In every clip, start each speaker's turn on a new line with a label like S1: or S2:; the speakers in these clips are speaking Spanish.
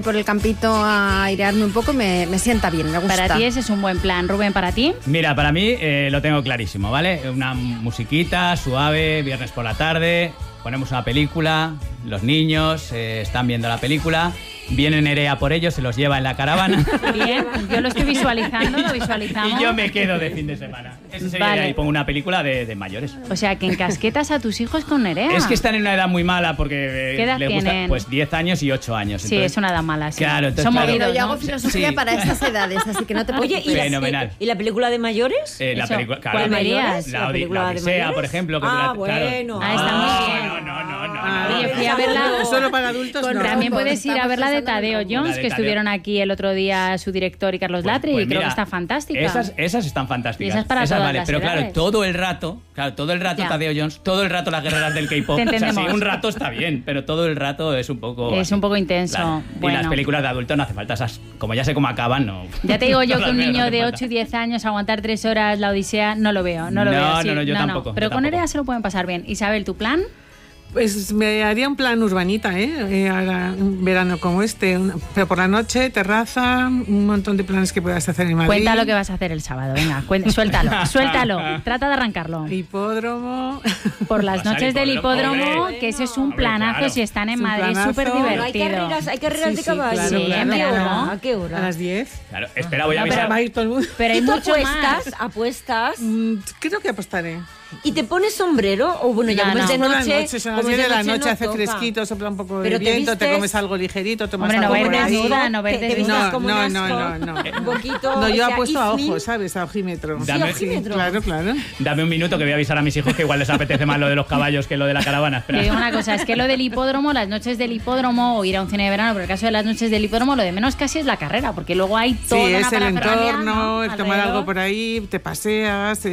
S1: Por el campito a airearme un poco me sienta bien, me gusta.
S2: Para ti ese es un buen plan. Rubén, ¿para ti?
S3: Mira, para mí lo tengo clarísimo, ¿vale? Una musiquita suave, viernes por la tarde, ponemos una película, los niños están viendo la película, viene Nerea por ellos, se los lleva en la caravana.
S2: Bien, yo lo estoy visualizando, lo visualizamos.
S3: Y yo me quedo de fin de semana. Ese sería,
S2: Vale.
S3: y pongo una película de mayores.
S2: O sea, que encasquetas a tus hijos con Nerea.
S3: Es que están en una edad muy mala porque
S2: ¿Qué edad
S3: les gusta,
S2: tienen?
S3: pues 10 años y 8 años.
S2: Sí, es una edad mala. Sí.
S3: Claro, entonces,
S2: Son
S3: claro.
S2: movidos,
S1: Pero yo
S2: ¿no?
S1: hago filosofía
S3: Sí.
S1: para estas edades, así que no te
S4: Oye,
S1: preocupes.
S3: Fenomenal.
S4: ¿y la película de mayores?
S3: La
S2: Eso,
S3: película, claro,
S2: ¿cuál verías?
S3: La
S4: película de
S3: Odisea,
S4: mayores?
S3: por ejemplo. Que
S4: Ah,
S3: dura- claro.
S4: bueno.
S2: Ah, está muy bien.
S3: No.
S2: Oye, fui a verla.
S5: Solo para adultos no.
S2: También puedes ir a ver la de
S1: Estamos
S2: Tadeo
S1: pensando en
S2: Jones,
S3: La de
S2: que
S3: Tadeo.
S2: estuvieron aquí el otro día su director y Carlos Latre, y creo
S3: mira,
S2: que está fantástica.
S3: Esas están fantásticas.
S2: Y esas para todas
S3: vale,
S2: las
S3: pero
S2: edades.
S3: claro, todo el rato
S2: Ya.
S3: Tadeo Jones, todo el rato las guerreras del K-pop.
S2: Te
S3: O sea, sí,
S2: entendemos.
S3: un rato está bien, pero todo el rato es un poco
S2: Es
S3: así.
S2: un poco intenso.
S3: Claro.
S2: Bueno.
S3: Y las películas de adultos no hace falta esas, como ya sé cómo acaban, no.
S2: Ya te digo yo
S3: no
S2: que un
S3: las veo, no
S2: niño
S3: hace
S2: de
S3: falta.
S2: 8 y 10 años aguantar 3 horas la Odisea, no lo veo, no lo
S3: No,
S2: veo.
S3: no,
S2: sí.
S3: no, yo tampoco,
S2: Pero
S3: yo
S2: con
S3: tampoco.
S2: Nerea se lo pueden pasar bien. Isabel, ¿tu plan?
S5: Pues me haría un plan urbanita, ahora, un verano como este, pero por la noche, terraza, un montón de planes que puedas hacer en Madrid.
S2: Cuenta lo que vas a hacer el sábado, venga, suéltalo, trata de arrancarlo.
S5: Hipódromo.
S2: Por las
S3: Vas al
S2: noches del
S3: hipódromo,
S2: hipódromo,
S3: hombre.
S2: que eso es un
S3: Hombre,
S2: planazo
S3: claro.
S2: si están en
S5: Es un
S2: Madrid,
S5: planazo.
S2: súper
S4: Pero
S2: divertido.
S4: hay carreras
S5: Sí,
S4: de
S5: sí,
S4: caballos.
S5: claro,
S2: Sí,
S5: claro.
S2: en verano.
S4: ¿A qué hora?
S5: A las 10.
S3: Claro, espera, voy a
S2: No, pero
S3: avisar.
S5: Va a ir todo el mundo.
S2: Pero hay
S4: ¿Y tú
S2: mucho más.
S4: apuestas?
S5: Creo que apostaré.
S4: ¿Y te pones sombrero? O bueno, ya
S2: No,
S4: como es
S2: no.
S4: de
S5: Por la
S4: noche.
S5: noche, son las
S4: como es
S5: 10 de la noche,
S4: no
S5: hace
S4: toca.
S5: fresquito, sopla un poco de
S4: Pero te
S5: viento, te
S4: vistes-
S5: comes algo ligerito, tomas
S2: Hombre, no
S5: algo
S2: va a ir
S5: por ahí.
S2: desnuda, no va a ir
S4: Te
S2: desnuda.
S4: vistas como
S5: No,
S4: un
S5: no,
S4: asco,
S5: no.
S4: un poquito.
S5: No, yo
S4: o sea,
S5: apuesto a
S4: Ismin.
S5: ojo, ¿sabes? A ojímetro.
S3: Dame-
S4: Sí, ojímetro.
S5: Claro, claro.
S3: Dame un minuto que voy a avisar a mis hijos que igual les apetece más lo de los caballos que lo de la caravana.
S2: Te
S3: Espera.
S2: digo una cosa, es que lo del hipódromo, las noches del hipódromo o ir a un cine de verano, pero el caso de las noches del hipódromo, lo de menos casi es la carrera, porque luego hay
S5: Sí,
S2: toda una
S5: es el
S2: parafernalia,
S5: entorno,
S2: ¿no?
S5: el tomar
S2: Alrededor.
S5: algo por ahí, te paseas,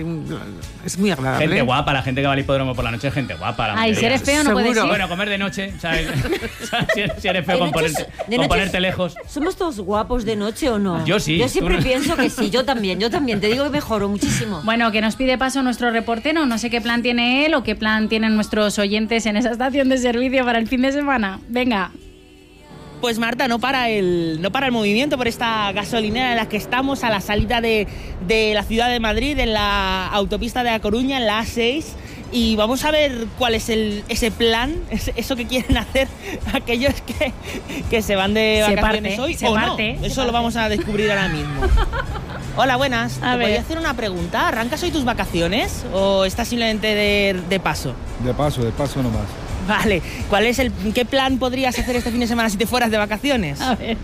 S5: es muy agradable.
S3: Gente guapa, la gente que va al hipódromo por la noche es gente guapa. la
S2: Ay, si
S3: mayoría.
S2: eres feo no
S5: Seguro.
S2: puedes ir.
S3: Bueno, comer de noche, ¿sabes? Si eres feo
S4: De
S3: con
S4: noche-
S3: ponerte,
S4: de
S3: con
S4: noche-
S3: ponerte lejos.
S4: ¿Somos todos guapos de noche o no?
S3: Yo sí,
S4: Yo
S3: tú
S4: siempre
S3: no.
S4: pienso que sí, yo también. Te digo que mejoro muchísimo.
S2: Bueno, que nos pide paso nuestro reportero, no sé qué plan tiene él o qué plan tienen nuestros oyentes en esa estación de servicio para el fin de semana. Venga.
S6: Pues Marta, no para el movimiento por esta gasolinera en la que estamos a la salida de la ciudad de Madrid, en la autopista de A Coruña, en la A6. Y vamos a ver cuál es ese plan, eso que quieren hacer aquellos que se van de
S2: Se
S6: vacaciones
S2: parte,
S6: hoy
S2: se
S6: o
S2: parte,
S6: no.
S2: se
S6: Eso
S2: parte.
S6: lo vamos a descubrir ahora mismo. Hola, buenas.
S2: A
S6: ¿Te
S2: ver.
S6: podría hacer una pregunta? ¿Arrancas hoy tus vacaciones o estás simplemente de paso?
S7: De paso nomás.
S6: Vale. ¿Qué plan podrías hacer este fin de semana si te fueras de vacaciones?
S2: A ver.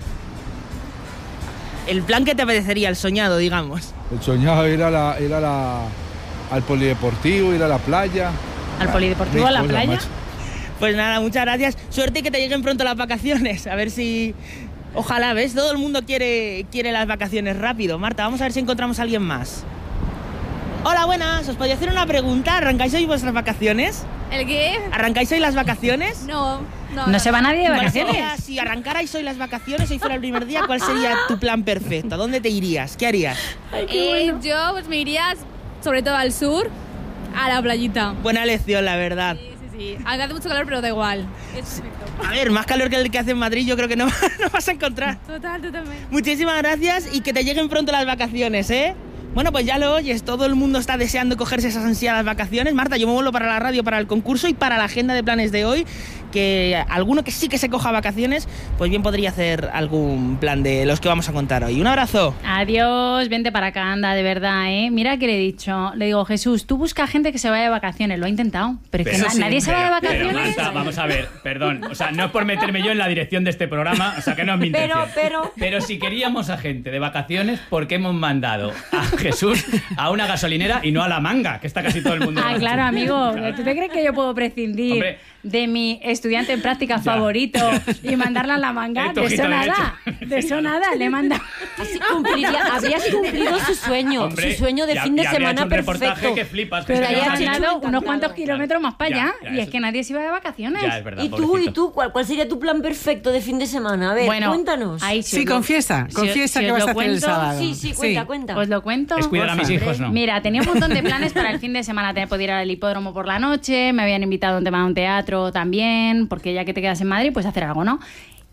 S6: El plan que te apetecería, el soñado, digamos.
S7: El soñado ir al polideportivo, ir a la playa.
S2: ¿Al polideportivo, a la
S7: Mil cosas,
S2: playa?
S7: macho.
S6: Pues nada, muchas gracias. Suerte y que te lleguen pronto las vacaciones. A ver si... Ojalá, ¿ves? Todo el mundo quiere las vacaciones rápido. Marta, vamos a ver si encontramos a alguien más. Hola, buenas. ¿Os podría hacer una pregunta? ¿Arrancáis hoy vuestras vacaciones?
S8: ¿El qué?
S6: ¿Arrancáis hoy las vacaciones?
S8: No.
S2: ¿No se va nadie de
S6: ¿Cuál
S2: vacaciones?
S6: sería, si arrancarais hoy las vacaciones, hoy fuera el primer día, ¿cuál sería tu plan perfecto? ¿A dónde te irías? ¿Qué harías?
S8: Yo pues me iría sobre todo al sur, a la playita.
S6: Buena elección, la verdad.
S8: Sí. Aunque hace mucho calor, pero da igual. Es perfecto.
S6: A ver, más calor que el que hace en Madrid yo creo que no vas a encontrar.
S8: Totalmente.
S6: Muchísimas gracias y que te lleguen pronto las vacaciones, ¿eh? Bueno, pues ya lo oyes, todo el mundo está deseando cogerse esas ansiadas vacaciones. Marta, yo me vuelvo para la radio, para el concurso y para la agenda de planes de hoy, que alguno que sí que se coja vacaciones, pues bien podría hacer algún plan de los que vamos a contar hoy. Un abrazo.
S2: Adiós, vente para acá, anda, de verdad, ¿eh? Mira que le he dicho, le digo, Jesús, tú busca gente que se vaya de vacaciones, lo ha intentado, pero es que nadie se va de vacaciones.
S3: Pero, Marta, vamos a ver, perdón, o sea, no es por meterme yo en la dirección de este programa, o sea, que no es mi intención.
S4: Pero
S3: si queríamos a gente de vacaciones, ¿por qué hemos mandado a Jesús a una gasolinera y no a La Manga, que está casi todo el mundo?
S2: Ah, claro, amigo, ¿tú te crees que yo puedo prescindir
S3: Hombre.
S2: de mi estudiante en prácticas favorito y mandarla a La Manga?
S3: Tu
S2: De
S3: ojito
S2: eso
S3: derecho.
S2: nada, de eso nada, le manda.
S4: así habrías cumplido su sueño,
S3: Hombre,
S4: su sueño de
S3: ya-
S4: fin de
S3: ya habría
S4: semana
S3: hecho un reportaje
S4: perfecto.
S3: que flipas. que
S2: Pero
S3: se
S2: ahí
S3: nos
S2: ha
S3: ha dicho.
S2: llegado unos
S4: encantado.
S2: cuantos kilómetros más para allá
S3: Ya,
S2: y es
S3: eso.
S2: que nadie se iba de vacaciones.
S3: Ya, es verdad,
S4: ¿Y
S3: pobrecito.
S4: tú? ¿Cuál sería tu plan perfecto de fin de semana? A ver,
S2: Bueno,
S4: cuéntanos.
S2: ahí si
S5: Sí,
S2: os lo-
S5: confiesa
S2: si os
S5: que
S2: lo
S5: vas a hacer el
S2: cuento,
S5: sábado.
S4: Sí, cuenta.
S2: ¿Os lo cuento?
S3: Es cuidar a mis hijos, ¿no?
S2: Mira, tenía un montón de planes para el fin de semana. Podía ir al hipódromo por la noche, me habían invitado a un tema de un teatro también, porque ya que te quedas en Madrid, pues hacer algo, ¿no?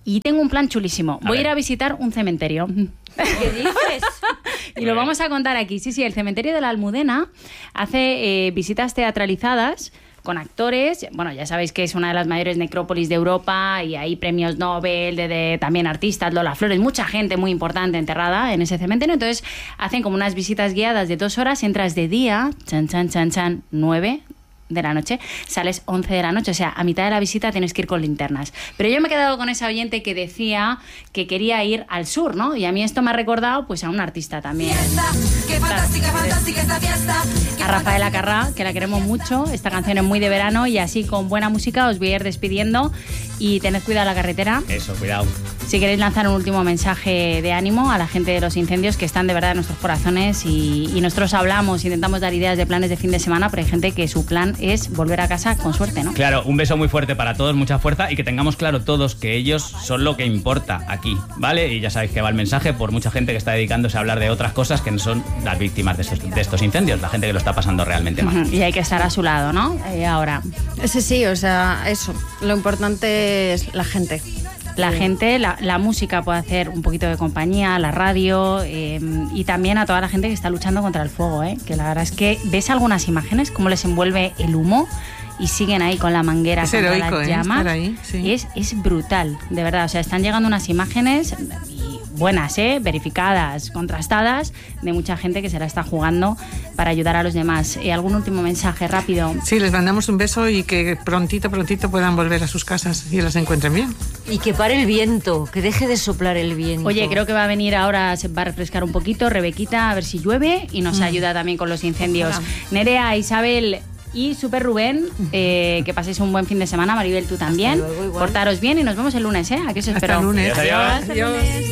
S2: Y tengo un plan chulísimo. Voy a ir a visitar un cementerio.
S4: ¿Qué dices?
S2: Y lo vamos a contar aquí. Sí, el cementerio de la Almudena hace visitas teatralizadas con actores. Bueno, ya sabéis que es una de las mayores necrópolis de Europa y hay premios Nobel, también artistas, Lola Flores, mucha gente muy importante enterrada en ese cementerio. Entonces hacen como unas visitas guiadas de 2 horas, entras de día, 9 de la noche, sales 11 de la noche, o sea, a mitad de la visita tienes que ir con linternas. Pero yo me he quedado con esa oyente que decía que quería ir al sur, ¿no? Y a mí esto me ha recordado pues a un artista también.
S9: ¡Qué fantástica, fantástica esta fiesta!
S2: A Rafaela Carrà, que la queremos mucho. Esta canción es muy de verano y así con buena música os voy a ir despidiendo y tened cuidado a la carretera.
S3: Eso, cuidado.
S2: Si queréis lanzar un último mensaje de ánimo a la gente de los incendios que están de verdad en nuestros corazones y nosotros hablamos, intentamos dar ideas de planes de fin de semana, pero hay gente que su plan es volver a casa con suerte, ¿no?
S3: Claro, un beso muy fuerte para todos, mucha fuerza y que tengamos claro todos que ellos son lo que importa aquí, ¿vale? Y ya sabéis que va el mensaje por mucha gente que está dedicándose a hablar de otras cosas que no son las víctimas de estos incendios, la gente que lo está pasando realmente mal.
S2: Y hay que estar a su lado, ¿no? Ahora.
S1: Sí, o sea, eso. Lo importante es la gente.
S2: La gente, la música puede hacer un poquito de compañía, la radio y también a toda la gente que está luchando contra el fuego, que la verdad es que ves algunas imágenes, cómo les envuelve el humo y siguen ahí con la manguera
S5: es
S2: contra
S5: heroico,
S2: las llamas.
S5: Ahí, sí.
S2: Y es brutal, de verdad. O sea, están llegando unas imágenes buenas, verificadas, contrastadas, de mucha gente que se la está jugando para ayudar a los demás. ¿Algún último mensaje rápido?
S5: Sí, les mandamos un beso y que prontito puedan volver a sus casas y las encuentren bien.
S4: Y que pare el viento, que deje de soplar el viento.
S2: Oye, creo que va a venir ahora, se va a refrescar un poquito, Rebequita, a ver si llueve y nos ayuda también con los incendios.
S1: Ojalá.
S2: Nerea, Isabel y Super Rubén, que paséis un buen fin de semana. Maribel, tú también.
S4: Hasta luego, igual.
S2: Portaros bien y nos vemos el lunes, Aquí os esperamos.
S5: Hasta el lunes.
S3: Adiós.
S2: Hasta el lunes.